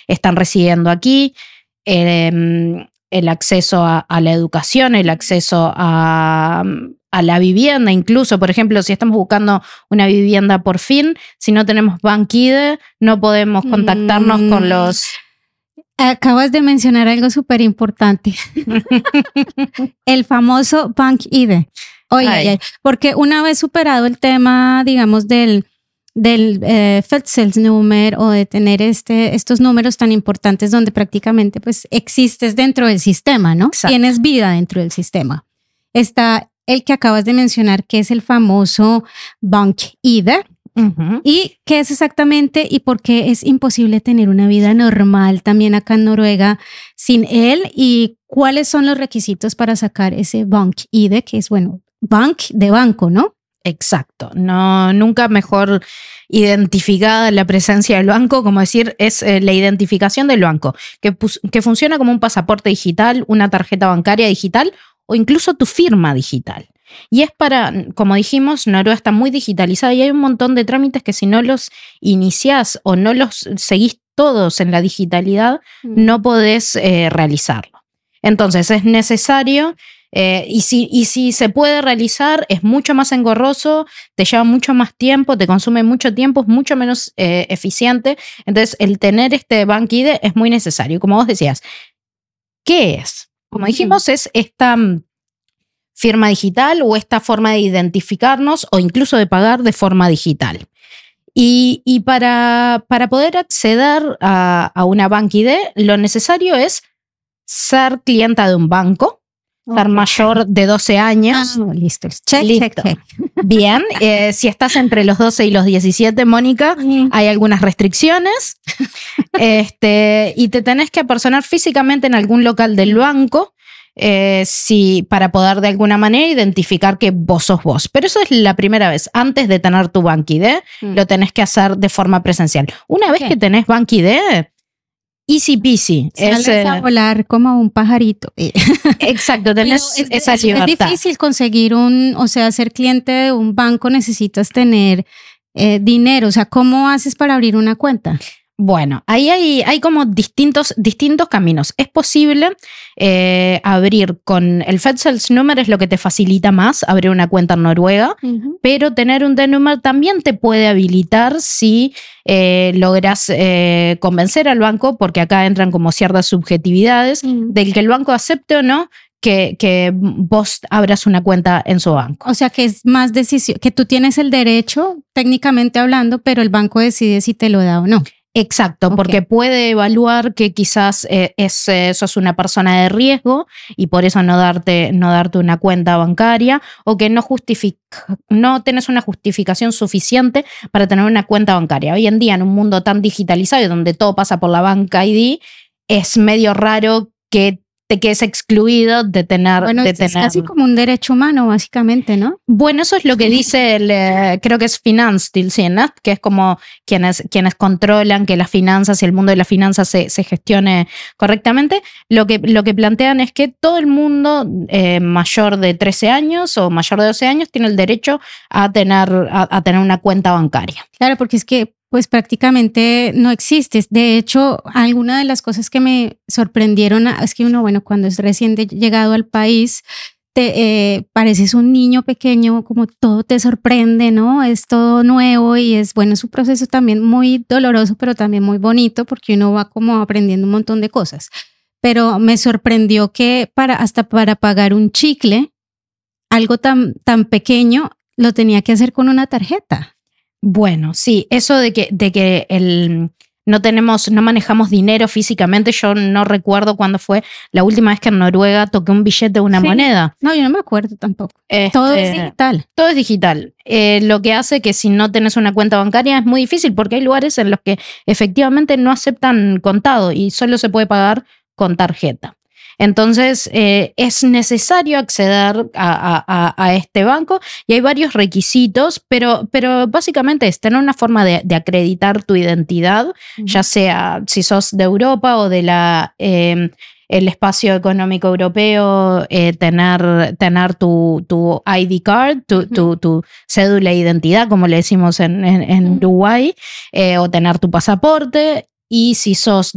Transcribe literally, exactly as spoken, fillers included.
están residiendo aquí, eh, el acceso a, a la educación, el acceso a, a la vivienda, incluso, por ejemplo, si estamos buscando una vivienda por fin, si no tenemos BankID, no podemos contactarnos mm. con los... Acabas de mencionar algo súper importante. El famoso BankID. Oye, ay. Ay, porque una vez superado el tema, digamos, del, del eh, Fettselsnummer o de tener este, estos números tan importantes donde prácticamente pues existes dentro del sistema, ¿no? Exacto. Tienes vida dentro del sistema. Está el que acabas de mencionar, que es el famoso BankID. Uh-huh. ¿Y qué es exactamente y por qué es imposible tener una vida normal también acá en Noruega sin él? ¿Y cuáles son los requisitos para sacar ese BankID, que es, bueno, bank de banco, ¿no? Exacto. No, nunca mejor identificada la presencia del banco, como decir, es eh, la identificación del banco, que, pus- que funciona como un pasaporte digital, una tarjeta bancaria digital o incluso tu firma digital. Y es para, como dijimos, Noruega está muy digitalizada y hay un montón de trámites que si no los iniciás o no los seguís todos en la digitalidad, mm. no podés eh, realizarlo. Entonces es necesario, eh, y, si, y si se puede realizar, es mucho más engorroso, te lleva mucho más tiempo, te consume mucho tiempo, es mucho menos eh, eficiente. Entonces el tener este BankID es muy necesario. Como vos decías, ¿qué es? Como dijimos, mm. es esta... firma digital o esta forma de identificarnos o incluso de pagar de forma digital. Y, y para, para poder acceder a, a una BankID, lo necesario es ser clienta de un banco, okay. ser mayor de doce años. Ah, listo. Check, listo. check, check. Bien, eh, si estás entre los doce y los diecisiete, Mónica, mm. hay algunas restricciones este, y te tenés que apersonar físicamente en algún local del banco. Eh, si, para poder de alguna manera identificar que vos sos vos. Pero eso es la primera vez. Antes de tener tu BankID, mm. lo tenés que hacer de forma presencial. Una vez okay. que tenés BankID, easy peasy. Sales es, a volar como un pajarito. Exacto, tenés es, esa es, libertad. Es difícil conseguir un, o sea, ser cliente de un banco necesitas tener eh, dinero. O sea, ¿cómo haces para abrir una cuenta? Bueno, ahí hay, hay como distintos, distintos caminos. Es posible eh, abrir con el Fettselsnummer, es lo que te facilita más abrir una cuenta en Noruega, uh-huh. pero tener un D-Nummer también te puede habilitar si eh, logras eh, convencer al banco, porque acá entran como ciertas subjetividades, uh-huh. del que el banco acepte o no que, que vos abras una cuenta en su banco. O sea que es más decisión, que tú tienes el derecho, técnicamente hablando, pero el banco decide si te lo da o no. Exacto, okay. porque puede evaluar que quizás eh, es, eh, sos una persona de riesgo y por eso no darte, no darte una cuenta bancaria o que no, justifica, no tenés una justificación suficiente para tener una cuenta bancaria. Hoy en día, en un mundo tan digitalizado y donde todo pasa por la BankID, es medio raro que te quedes excluido de tener... Bueno, de es tener... casi como un derecho humano, básicamente, ¿no? Bueno, eso es lo que dice, el, eh, creo que es Finanstilsynet, que es como quienes, quienes controlan que las finanzas y el mundo de las finanzas se, se gestione correctamente. Lo que, lo que plantean es que todo el mundo eh, mayor de trece años o mayor de doce años tiene el derecho a tener, a, a tener una cuenta bancaria. Claro, porque es que pues prácticamente no existes. De hecho, alguna de las cosas que me sorprendieron es que uno, bueno, cuando es recién llegado al país, te eh, pareces un niño pequeño, como todo te sorprende, ¿no? Es todo nuevo y es, bueno, es un proceso también muy doloroso, pero también muy bonito porque uno va como aprendiendo un montón de cosas. Pero me sorprendió que para, hasta para pagar un chicle, algo tan, tan pequeño, lo tenía que hacer con una tarjeta. Bueno, sí, eso de que, de que el, no tenemos, no manejamos dinero físicamente, yo no recuerdo cuándo fue la última vez que en Noruega toqué un billete de una sí. moneda. No, yo no me acuerdo tampoco. Este, todo es digital. Todo es digital. Eh, lo que hace que si no tenés una cuenta bancaria es muy difícil porque hay lugares en los que efectivamente no aceptan contado y solo se puede pagar con tarjeta. Entonces, eh, es necesario acceder a, a, a este banco y hay varios requisitos, pero, pero básicamente es tener una forma de, de acreditar tu identidad, uh-huh. ya sea si sos de Europa o de la... Eh, el espacio económico europeo, eh, tener, tener tu, tu I D card, tu, uh-huh. tu, tu cédula de identidad, como le decimos en, en, en uh-huh. Uruguay, eh, o tener tu pasaporte. Y si sos